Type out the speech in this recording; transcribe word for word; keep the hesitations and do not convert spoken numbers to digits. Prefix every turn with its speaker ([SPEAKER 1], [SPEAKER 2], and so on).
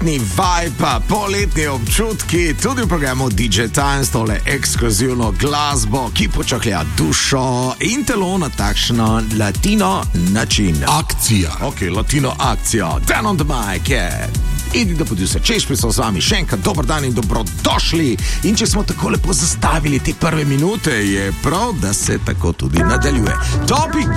[SPEAKER 1] poletni vibe, poletni občutki, tudi v programu D J Time s tole ekskluzivno glasbo, ki počaklja dušo in telo na takšno latino način.
[SPEAKER 2] Akcija.
[SPEAKER 1] Ok, latino akcija. Dan on the mic, yeah. Idi do producer Češpi, so z vami še enkrat dober dan in dobrodošli. In če smo tako lepo zastavili te prve minute, je prav, da se tako tudi nadaljuje. Topi